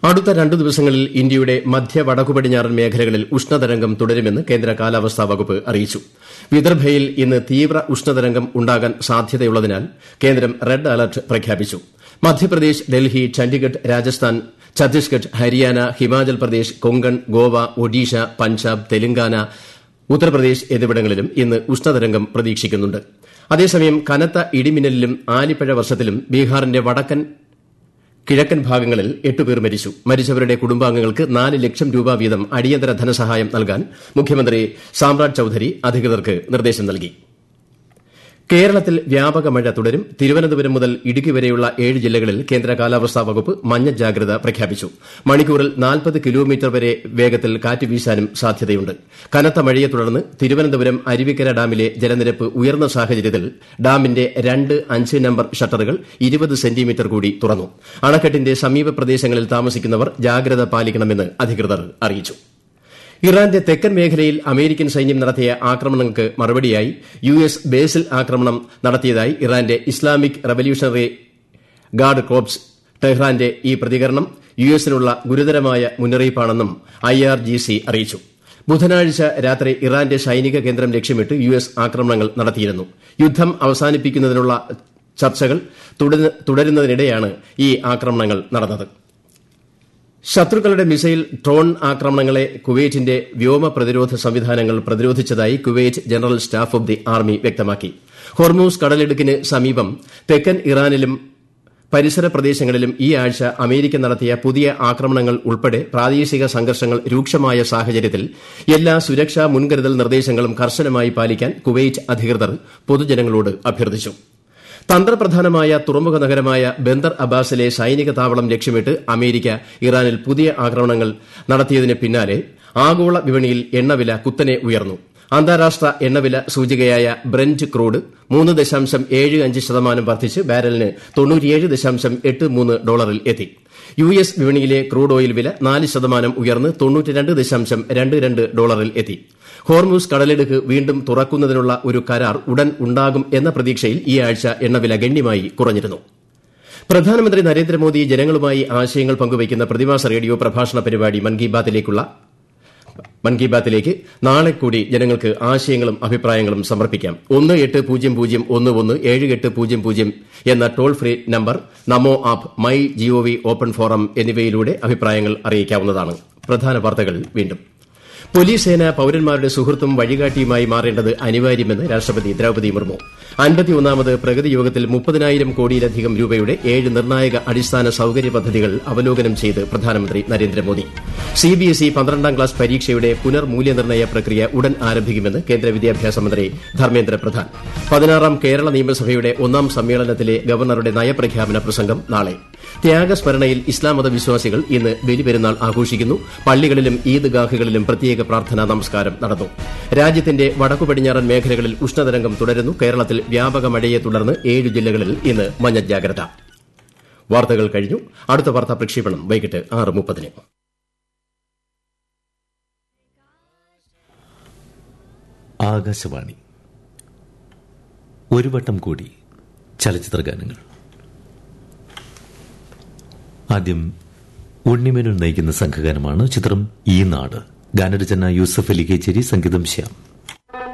അടുത്ത 2 ദിവസങ്ങളിൽ ഇന്ത്യയുടെ മധ്യ വടക്കു പടിഞ്ഞാറൻ മേഖലകളിൽ ഉഷ്ണതരംഗം തുടരുമെന്ന് കേന്ദ്ര കാലാവസ്ഥാ വകുപ്പ് അറിയിച്ചു. വിദർഭയിൽ ഇന്ന് തീവ്ര ഉഷ്ണതരംഗം ഉണ്ടാകാൻ സാധ്യതയുള്ളതിനാൽ കേന്ദ്രം റെഡ് അലർട്ട് പ്രഖ്യാപിച്ചു. മധ്യപ്രദേശ്, ഡൽഹി, ചണ്ഡിഗഡ്, രാജസ്ഥാൻ, ഛത്തീസ്ഗഡ്, ഹരിയാന, ഹിമാചൽ പ്രദേശ്, കൊങ്കൺ, ഗോവ, ഒഡീഷ, പഞ്ചാബ്, തെലങ്കാന, ഉത്തർപ്രദേശ് എന്നിവിടങ്ങളിലും ഇന്ന് ഉഷ്ണതരംഗം പ്രതീക്ഷിക്കുന്നുണ്ട്. അതേസമയം കനത്ത ഇടിമിന്നലിലും ആലിപ്പഴ വർഷത്തിലും ബീഹാറിന്റെ വടക്കൻ കിഴക്കൻ ഭാഗങ്ങളിൽ 8 പേർ മരിച്ചു. മരിച്ചവരുടെ കുടുംബാംഗങ്ങൾക്ക് 4 ലക്ഷം രൂപ വീതം അടിയന്തര ധനസഹായം നൽകാൻ മുഖ്യമന്ത്രി സാമ്രാജ് ചൌധരി അധികൃതർക്ക് നിർദ്ദേശം നൽകി. കേരളത്തിൽ വ്യാപക മഴ തുടരും. തിരുവനന്തപുരം മുതൽ ഇടുക്കി വരെയുള്ള 7 ജില്ലകളിൽ കേന്ദ്ര കാലാവസ്ഥാ വകുപ്പ് മഞ്ഞ ജാഗ്രത പ്രഖ്യാപിച്ചു. മണിക്കൂറിൽ 40 കിലോമീറ്റർ വരെ വേഗത്തിൽ കാറ്റ് വീശാനും സാധ്യതയുണ്ട്. കനത്ത മഴയെ തുടർന്ന് തിരുവനന്തപുരം അരുവിക്കര ഡാമിലെ ജലനിരപ്പ് ഉയർന്ന സാഹചര്യത്തിൽ ഡാമിന്റെ 2, 5 നമ്പർ ഷട്ടറുകൾ 20 സെന്റിമീറ്റർ കൂടി തുറന്നു. അണക്കെട്ടിന്റെ സമീപ പ്രദേശങ്ങളിൽ താമസിക്കുന്നവർ ജാഗ്രത പാലിക്കണമെന്ന് അധികൃതർ അറിയിച്ചു. ഇറാന്റെ തെക്കൻ മേഖലയിൽ അമേരിക്കൻ സൈന്യം നടത്തിയ ആക്രമണങ്ങൾക്ക് മറുപടിയായി യുഎസ് ബേസിൽ ആക്രമണം നടത്തിയതായി ഇറാന്റെ ഇസ്ലാമിക് റവല്യൂഷണറി ഗാർഡ് കോർപ്സ്. ടെഹ്റാന്റെ ഈ പ്രതികരണം യുഎസിനുള്ള ഗുരുതരമായ മുന്നറിയിപ്പാണെന്നും IRGC അറിയിച്ചു. ബുധനാഴ്ച രാത്രി ഇറാന്റെ സൈനിക കേന്ദ്രം ലക്ഷ്യമിട്ട് യുഎസ് ആക്രമണങ്ങൾ നടത്തിയിരുന്നു. യുദ്ധം അവസാനിപ്പിക്കുന്നതിനുള്ള ചർച്ചകൾ തുടരുന്നതിനിടെയാണ് ഈ ആക്രമണങ്ങൾ നടന്നത്. ശത്രുക്കളുടെ മിസൈൽ, ഡ്രോൺ ആക്രമണങ്ങളെ കുവൈറ്റിന്റെ വ്യോമ പ്രതിരോധ സംവിധാനങ്ങൾ പ്രതിരോധിച്ചതായി Kuwait general staff of the army വ്യക്തമാക്കി. ഹോർമൂസ് കടലിടുക്കിന് സമീപം തെക്കൻ ഇറാനിലും പരിസര പ്രദേശങ്ങളിലും ഈ ആഴ്ച അമേരിക്ക നടത്തിയ പുതിയ ആക്രമണങ്ങൾ ഉൾപ്പെടെ പ്രാദേശിക സംഘർഷങ്ങൾ രൂക്ഷമായ സാഹചര്യത്തിൽ എല്ലാ സുരക്ഷാ മുൻകരുതൽ നിർദ്ദേശങ്ങളും കർശനമായി പാലിക്കാൻ കുവൈറ്റ് അധികൃതർ പൊതുജനങ്ങളോട് അഭ്യർത്ഥിച്ചു. തന്ത്രപ്രധാനമായ തുറമുഖ നഗരമായ ബന്ദർ അബ്ബാസിലെ സൈനിക താവളം ലക്ഷ്യമിട്ട് അമേരിക്ക ഇറാനിൽ പുതിയ ആക്രമണങ്ങൾ നടത്തിയതിന് പിന്നാലെ ആഗോള വിപണിയിൽ എണ്ണവില കുത്തനെ ഉയർന്നു. അന്താരാഷ്ട്ര എണ്ണവില സൂചികയായ ബ്രന്റ് ക്രൂഡ് 3.75% വർദ്ധിച്ച് ബാരലിന് $97.83 എത്തി. യുഎസ് വിപണിയിലെ ക്രൂഡ് ഓയിൽ വില 4% ഉയർന്ന് $92.22 എത്തി. ഹോർമൂസ് കടലിടുക്ക് വീണ്ടും തുറക്കുന്നതിനുള്ള ഒരു കരാർ ഉടൻ ഉണ്ടാകും എന്ന പ്രതീക്ഷയിൽ ഈ ആഴ്ച എണ്ണവില ഗണ്യമായി കുറഞ്ഞിരുന്നു. പ്രധാനമന്ത്രി നരേന്ദ്രമോദി ജനങ്ങളുമായി ആശയങ്ങൾ പങ്കുവയ്ക്കുന്ന പ്രതിമാസ റേഡിയോ പ്രഭാഷണ പരിപാടി മൻ കി ബാത്തിലേക്ക് നാളെ കൂടി ജനങ്ങൾക്ക് ആശയങ്ങളും അഭിപ്രായങ്ങളും സമർപ്പിക്കാം. 1800117800 എന്ന toll free number, Namo app, my GOV open forum എന്നിവയിലൂടെ അഭിപ്രായങ്ങൾ അറിയിക്കാവുന്നതാണ്. പ്രധാന വാർത്തകൾ വീണ്ടും. പോലീസ് സേന പൌരന്മാരുടെ സുഹൃത്തും വഴികാട്ടിയുമായി മാറേണ്ടത് അനിവാര്യമെന്ന് രാഷ്ട്രപതി ദ്രൌപദി മുർമു. 51ാമത് പ്രഗതി യോഗത്തിൽ 30,000 കോടിയിലധികം രൂപയുടെ 7 നിർണായക അടിസ്ഥാന സൌകര്യ പദ്ധതികൾ അവലോകനം ചെയ്ത് പ്രധാനമന്ത്രി നരേന്ദ്രമോദി. CBSE 12ാം ക്ലാസ് പരീക്ഷയുടെ പുനർമൂല്യനിർണ്ണയ പ്രക്രിയ ഉടൻ ആരംഭിക്കുമെന്ന് കേന്ദ്ര വിദ്യാഭ്യാസ മന്ത്രി ധർമ്മേന്ദ്ര പ്രധാൻ. 16ാം കേരള നിയമസഭയുടെ 1ാം സമ്മേളനത്തിലെ ഗവർണറുടെ നയപ്രഖ്യാപന പ്രസംഗം നാളെ. ത്യാഗസ്മരണയിൽ ഇസ്ലാം മത വിശ്വാസികൾ ഇന്ന് ബലിപെരുന്നാൾ ആഘോഷിക്കുന്നു. പള്ളികളിലും ഈദ്ഗാഹുകളിലും പ്രത്യേക പ്രാർത്ഥനാ നമസ്കാരം നടന്നു. രാജ്യത്തിന്റെ വടക്കു പടിഞ്ഞാറൻ മേഖലകളിൽ ഉഷ്ണതരംഗം തുടരുന്നു. കേരളത്തിൽ വ്യാപക മഴയെ തുടർന്ന് 7 ജില്ലകളിൽ ഇന്ന് മഞ്ഞ ജാഗ്രത. വാർത്തകൾ കഴിഞ്ഞു. അടുത്ത വാർത്താ പ്രക്ഷേപണം വൈകിട്ട് 6:30. ആകാശവാണി. ഒരു വട്ടം കൂടി ചലച്ചിത്ര ഗാനങ്ങൾ. ആദ്യം ഉണ്ണിമേനോൻ നയിക്കുന്ന സംഘഗാനമാണ്. ചിത്രം ഈ നാട്. ഗാനരചന യൂസഫ് അലി കേച്ചേരി, സംഗീതം ശ്യാം.